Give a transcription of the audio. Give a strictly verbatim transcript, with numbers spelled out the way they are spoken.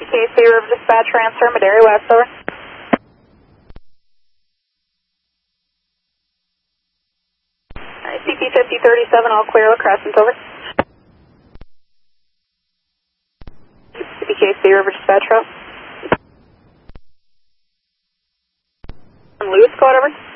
K C River Dispatch, transfer, Madera West, over. Alright, C P fifty thirty-seven, all clear, Crescent, over. C P K C River Dispatch, route. Lewis, code, over.